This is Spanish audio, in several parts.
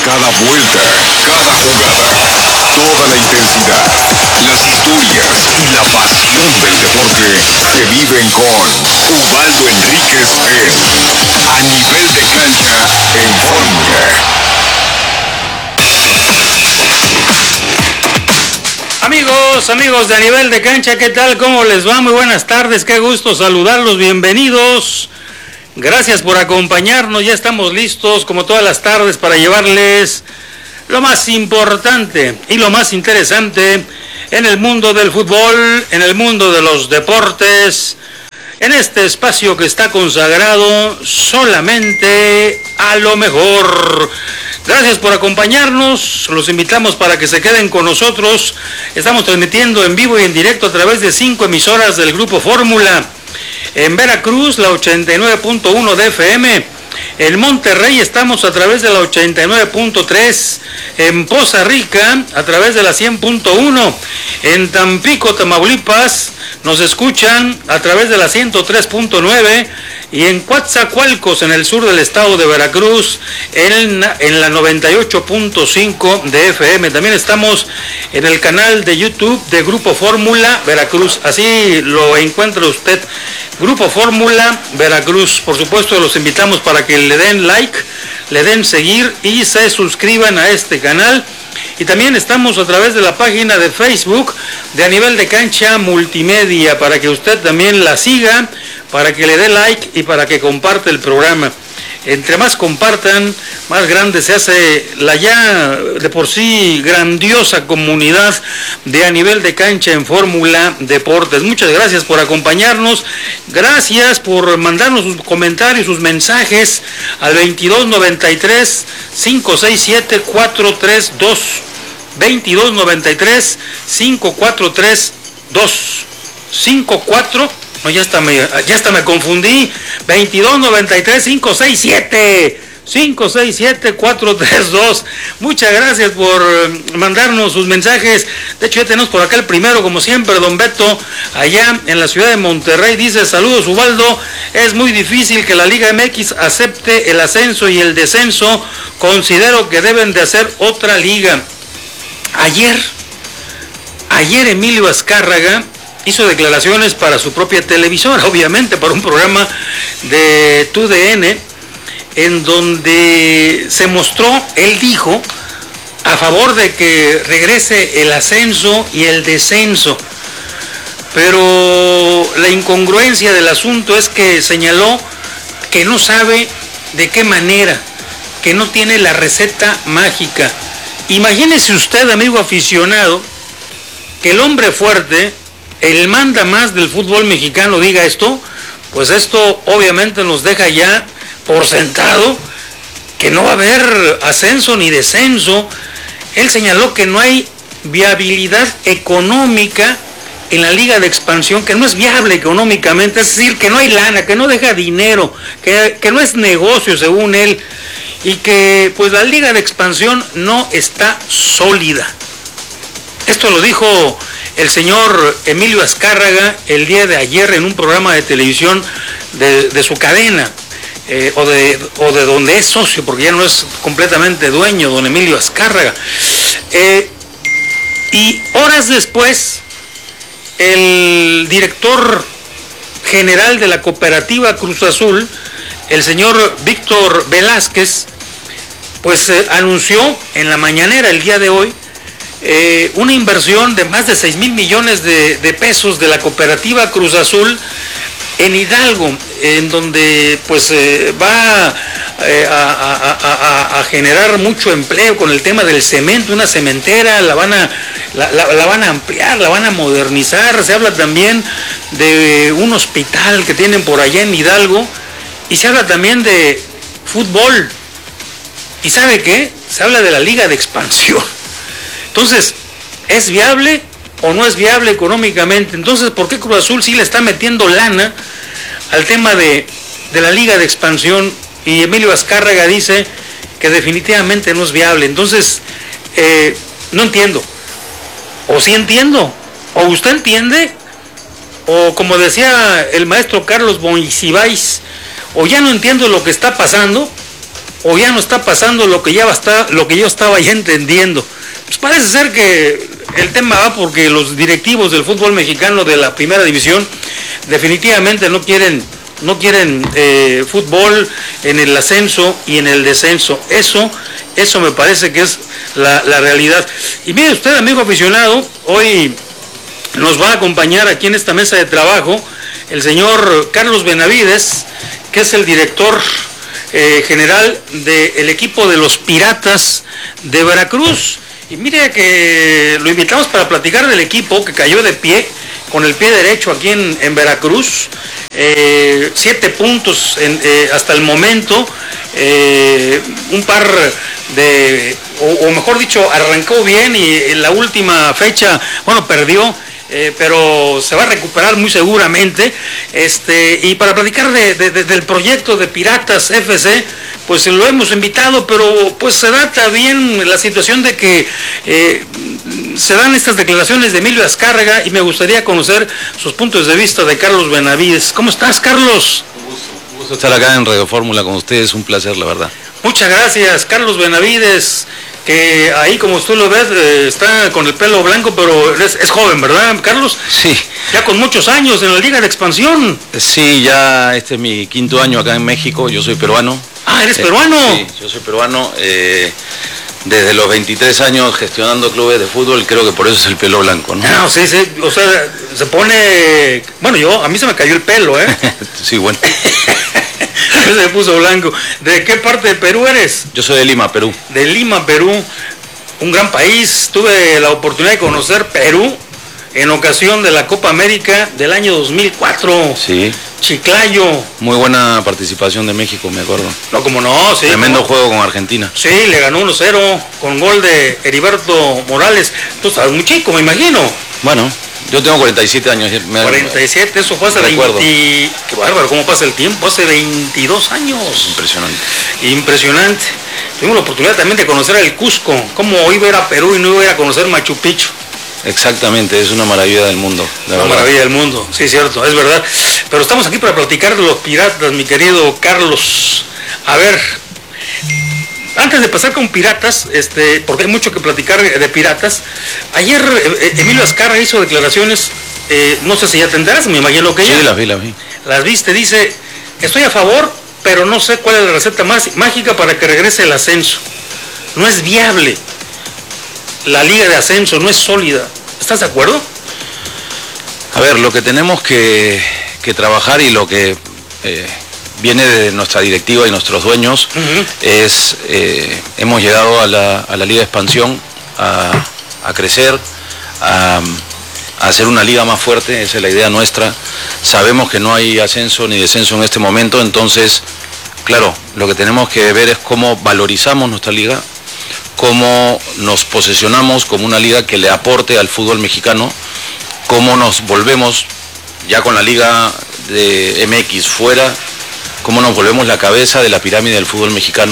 Cada vuelta, cada jugada, toda la intensidad, las historias y la pasión del deporte se viven con Ubaldo Enríquez en A Nivel de Cancha en Fórmula. Amigos de A Nivel de Cancha, ¿qué tal? ¿Cómo les va? Muy buenas tardes, qué gusto saludarlos, bienvenidos. Gracias por acompañarnos, ya estamos listos como todas las tardes para llevarles lo más importante y lo más interesante en el mundo del fútbol, en el mundo de los deportes, en este espacio que está consagrado solamente a lo mejor. Gracias por acompañarnos, los invitamos para que se queden con nosotros. Estamos transmitiendo en vivo y en directo a través de 5 emisoras del Grupo Fórmula. En Veracruz, la 89.1 de FM. En Monterrey estamos a través de la 89.3. En Poza Rica, a través de la 100.1. En Tampico, Tamaulipas, nos escuchan a través de la 103.9. Y en Coatzacoalcos, en el sur del estado de Veracruz, en la 98.5 de FM. También estamos en el canal de YouTube de Grupo Fórmula Veracruz. Así lo encuentra usted, Grupo Fórmula Veracruz. Por supuesto, los invitamos para que le den like, le den seguir y se suscriban a este canal. Y también estamos a través de la página de Facebook de A Nivel de Cancha Multimedia, para que usted también la siga, para que le dé like y para que comparte el programa. Entre más compartan, más grande se hace la ya de por sí grandiosa comunidad de A Nivel de Cancha en Fórmula Deportes. Muchas gracias por acompañarnos, gracias por mandarnos sus comentarios, sus mensajes al 2293-567-432, 2293-543-254. No, ya hasta me confundí. 2293-567-432. Muchas gracias por mandarnos sus mensajes. De hecho, ya tenemos por acá el primero, como siempre, don Beto, allá en la ciudad de Monterrey. Dice: saludos, Ubaldo. Es muy difícil que la Liga MX acepte el ascenso y el descenso. Considero que deben de hacer otra liga. Ayer Emilio Azcárraga hizo declaraciones para su propia televisora, obviamente para un programa de TUDN, en donde se mostró, él dijo, a favor de que regrese el ascenso y el descenso. Pero la incongruencia del asunto es que señaló que no sabe de qué manera, que no tiene la receta mágica. Imagínese usted, amigo aficionado, que el hombre fuerte, el manda más del fútbol mexicano, diga esto. Pues esto obviamente nos deja ya por sentado que no va a haber ascenso ni descenso. Él señaló que no hay viabilidad económica en la Liga de Expansión, que no es viable económicamente, es decir, que no hay lana, que no deja dinero, que no es negocio según él, y que pues la Liga de Expansión no está sólida. Esto lo dijo el señor Emilio Azcárraga el día de ayer en un programa de televisión de su cadena, o de donde es socio, porque ya no es completamente dueño, don Emilio Azcárraga. Y horas después, el director general de la cooperativa Cruz Azul, el señor Víctor Velázquez, pues anunció en la mañanera el día de hoy una inversión de más de 6,000 millones de pesos de la cooperativa Cruz Azul en Hidalgo, en donde pues va a generar mucho empleo con el tema del cemento, una cementera, la van a ampliar, la van a modernizar. Se habla también de un hospital que tienen por allá en Hidalgo, y se habla también de fútbol. ¿Y sabe qué? Se habla de la Liga de Expansión. Entonces, ¿es viable o no es viable económicamente? Entonces, ¿por qué Cruz Azul sí le está metiendo lana al tema de la Liga de Expansión? Y Emilio Azcárraga dice que definitivamente no es viable. Entonces, no entiendo. O sí entiendo. O usted entiende, o como decía el maestro Carlos Monsiváis, o ya no entiendo lo que está pasando, o ya no está pasando lo que yo estaba ya entendiendo. Pues parece ser que el tema va porque los directivos del fútbol mexicano de la primera división definitivamente no quieren fútbol en el ascenso y en el descenso. Eso me parece que es la realidad. Y mire usted, amigo aficionado, hoy nos va a acompañar aquí en esta mesa de trabajo el señor Carlos Benavides, que es el director general del equipo de los Piratas de Veracruz. Y mire que lo invitamos para platicar del equipo que cayó de pie, con el pie derecho aquí en Veracruz. 7 puntos hasta el momento, un par de, o mejor dicho, arrancó bien y en la última fecha, bueno, perdió. Pero se va a recuperar muy seguramente. Y para platicar del proyecto de Piratas FC, pues lo hemos invitado, pero pues se da también la situación de que se dan estas declaraciones de Emilio Azcárraga y me gustaría conocer sus puntos de vista de Carlos Benavides. ¿Cómo estás, Carlos? Un gusto estar acá en Radio Fórmula con ustedes, un placer, la verdad. Muchas gracias, Carlos Benavides, que ahí, como tú lo ves, está con el pelo blanco, pero es joven, ¿verdad, Carlos? Sí. Ya con muchos años en la Liga de Expansión. Sí, ya este es mi 5º año acá en México, yo soy peruano. Ah, ¿eres peruano? Sí, yo soy peruano. Desde los 23 años gestionando clubes de fútbol, creo que por eso es el pelo blanco, ¿no? No, sí, o sea, se pone... Bueno, a mí se me cayó el pelo, ¿eh? Sí, bueno. Se me puso blanco. ¿De qué parte de Perú eres? Yo soy de Lima, Perú. De Lima, Perú. Un gran país. Tuve la oportunidad de conocer Perú en ocasión de la Copa América del año 2004. Sí. Chiclayo. Muy buena participación de México, me acuerdo. No, como no, sí. Tremendo juego con Argentina. Sí, le ganó 1-0 con gol de Heriberto Morales. Tú sabes, muy chico, me imagino. Bueno, yo tengo 47 años. 47, eso fue hace 20... Qué bárbaro, cómo pasa el tiempo, hace 22 años. Impresionante. Impresionante. Tuvimos la oportunidad también de conocer el Cusco, cómo iba a ir a Perú y no iba a ir a conocer Machu Picchu. Exactamente, es una maravilla del mundo. Una maravilla del mundo, sí, cierto, es verdad. Pero estamos aquí para platicar de los Piratas, mi querido Carlos. A ver, antes de pasar con Piratas, porque hay mucho que platicar de Piratas, ayer Emilio Azcárraga hizo declaraciones, no sé si ya tendrás, me imagino que ya. Sí, las vi. Las viste, dice, estoy a favor, pero no sé cuál es la receta más mágica para que regrese el ascenso. No es viable. La liga de ascenso no es sólida. ¿Estás de acuerdo? A ver, lo que tenemos que trabajar y lo que viene de nuestra directiva y nuestros dueños es, hemos llegado a la liga de expansión a crecer, a hacer una liga más fuerte, esa es la idea nuestra. Sabemos que no hay ascenso ni descenso en este momento, entonces, claro, lo que tenemos que ver es cómo valorizamos nuestra liga, cómo nos posicionamos como una liga que le aporte al fútbol mexicano, cómo nos volvemos, ya con la liga de MX fuera, cómo nos volvemos la cabeza de la pirámide del fútbol mexicano,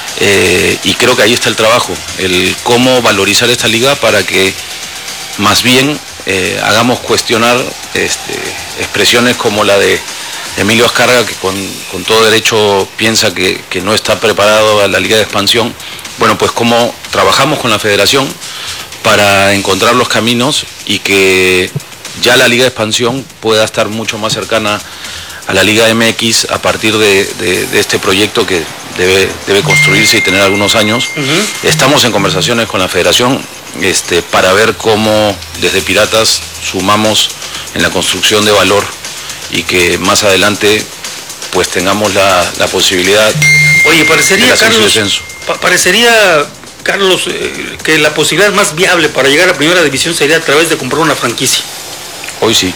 y creo que ahí está el trabajo, el cómo valorizar esta liga para que más bien hagamos cuestionar expresiones como la de Emilio Azcárraga, que con todo derecho piensa que no está preparado a la liga de expansión. Bueno, pues cómo trabajamos con la federación para encontrar los caminos y que ya la liga de expansión pueda estar mucho más cercana a la Liga MX a partir de este proyecto que debe construirse y tener algunos años. Estamos en conversaciones con la federación para ver cómo desde Piratas sumamos en la construcción de valor y que más adelante pues tengamos la posibilidad. Oye, parecería, Carlos, que la posibilidad más viable para llegar a primera división sería a través de comprar una franquicia. Hoy sí.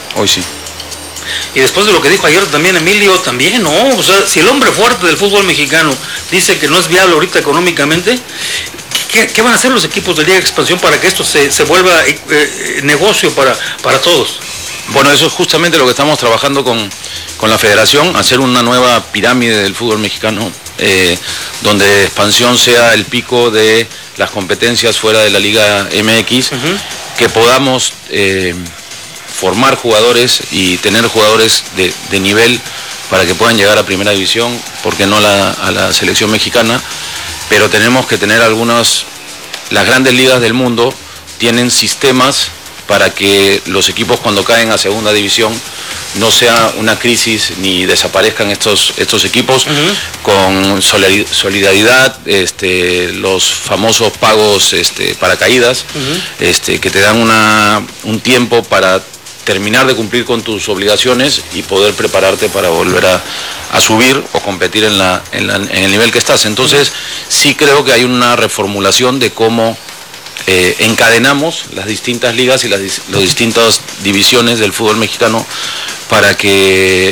Y después de lo que dijo ayer también Emilio, también, ¿no? O sea, si el hombre fuerte del fútbol mexicano dice que no es viable ahorita económicamente, ¿qué van a hacer los equipos de Liga de Expansión para que esto se vuelva negocio para todos? Bueno, eso es justamente lo que estamos trabajando con la federación, hacer una nueva pirámide del fútbol mexicano, donde expansión sea el pico de las competencias fuera de la Liga MX, que podamos formar jugadores y tener jugadores de nivel para que puedan llegar a primera división, ¿por qué no a la selección mexicana? Pero tenemos que tener las grandes ligas del mundo tienen sistemas para que los equipos cuando caen a segunda división no sea una crisis ni desaparezcan estos equipos, con solidaridad, los famosos pagos paracaídas, que te dan un tiempo para terminar de cumplir con tus obligaciones y poder prepararte para volver a subir o competir en el nivel que estás. Entonces sí creo que hay una reformulación de cómo encadenamos las distintas ligas y las distintas divisiones del fútbol mexicano para que